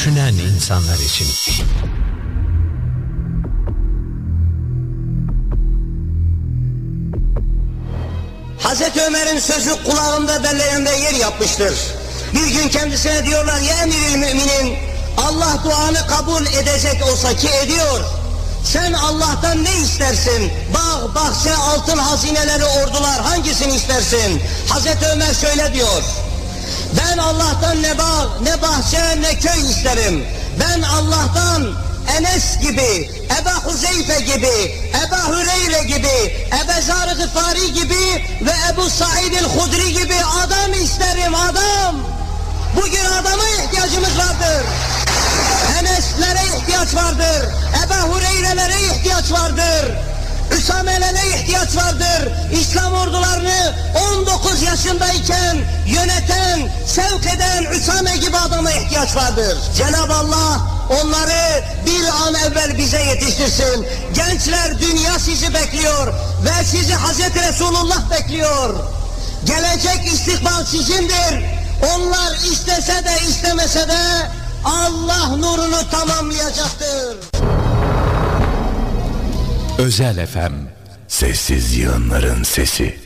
düşünen insanlar için. Hazreti Ömer'in sözü kulağımda belleğimde yer yapmıştır. Bir gün kendisine diyorlar ya emiril müminin, Allah duanı kabul edecek olsa ki ediyor. Sen Allah'tan ne istersin? Bağ, bahçe, altın hazineleri, ordular, hangisini istersin? Hazreti Ömer şöyle diyor. Ben Allah'tan ne bağ, ne bahçe, ne köy isterim. Ben Allah'tan Enes gibi, Ebu Huzeyfe gibi, Ebu Hüreyre gibi, Ebu Zar-ı Gıfari gibi ve Ebu Said-i Hudri gibi adam isterim, adam. Bugün adama ihtiyacımız vardır. Enes'lere ihtiyaç vardır. Ebu Hureyre'lere ihtiyaç vardır. Üsame'lere ihtiyaç vardır. İslam ordularını 19 yaşındayken yöneten, sevk eden Üsame gibi adama ihtiyaç vardır. Cenab-ı Allah onları bir an evvel bize yetiştirsin. Gençler, dünya sizi bekliyor ve sizi Hazreti Resulullah bekliyor. Gelecek istikbal sizindir. Onlar istese de istemese de Allah nurunu tamamlayacaktır. Özel FM, sessiz yığınların sesi.